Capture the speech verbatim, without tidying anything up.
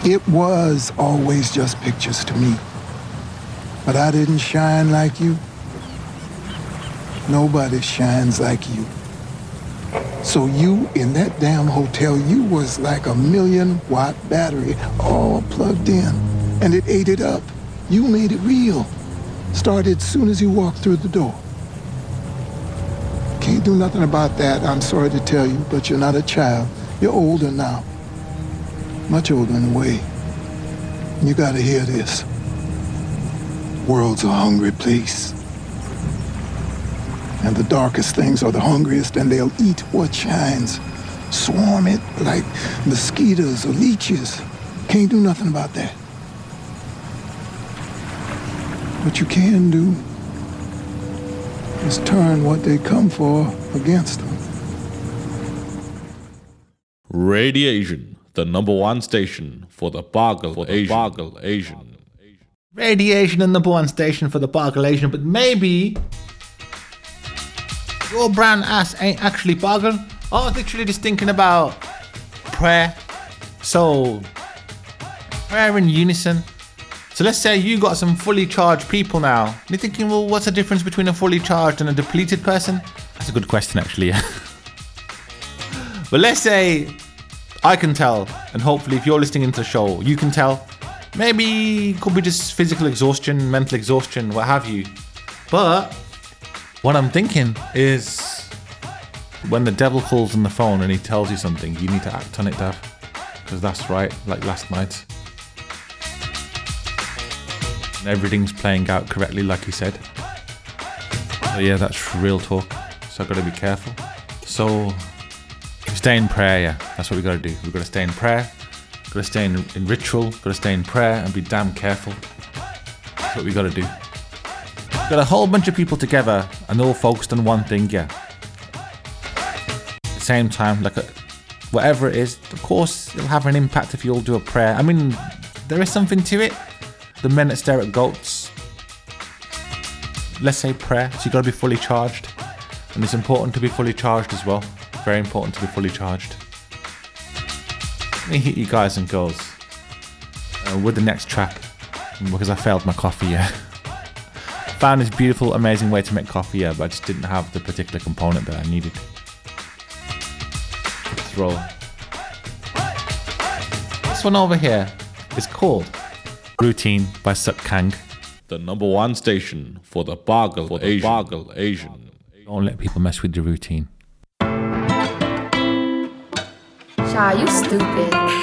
It was always just pictures to me. But I didn't shine like you. Nobody shines like you. So you in that damn hotel, you was like a million watt battery all plugged in, and it ate it up. You made it real. Started as soon as you walked through the door. Can't do nothing about that, I'm sorry to tell you, but you're not a child. You're older now. Much older in a way. You gotta hear this. World's a hungry place. And the darkest things are the hungriest, and they'll eat what shines. Swarm it like mosquitoes or leeches. Can't do nothing about that. What you can do is turn what they come for against them. Radiation, the number one station for the Bargle Asian. Bargle Asian. Radiation, the number one station for the Bargle Asian, but maybe your brown ass ain't actually Bargle. I was literally just thinking about prayer. So, prayer in unison. So let's say you got some fully charged people now. And you're thinking, well, what's the difference between a fully charged and a depleted person? That's a good question, actually. But let's say I can tell, and hopefully if you're listening into the show, you can tell. Maybe it could be just physical exhaustion, mental exhaustion, what have you. But what I'm thinking is when the devil calls on the phone and he tells you something, you need to act on it, Dav. Because that's right, like last night. And everything's playing out correctly, like he said. So yeah, that's real talk. So I've got to be careful. So stay in prayer, yeah. That's what we got to do. We've got to stay in prayer. Got to stay in, in ritual. Got to stay in prayer and be damn careful. That's what we got to do. We've got a whole bunch of people together and they're all focused on one thing, yeah. At the same time, like a, whatever it is, of course, it'll have an impact if you all do a prayer. I mean, there is something to it. The men that stare at goats. Let's say prayer, so you've got to be fully charged. And it's important to be fully charged as well. Very important to be fully charged. Let me hit you guys and girls uh, with the next track, because I failed my coffee, yeah. Found this beautiful, amazing way to make coffee, yeah, but I just didn't have the particular component that I needed. Let's roll. This one over here is called Routine by Suk Kang. The number one station for the Bargle for the Asian. Bargle Asian. Don't let people mess with your routine. Sha, you stupid.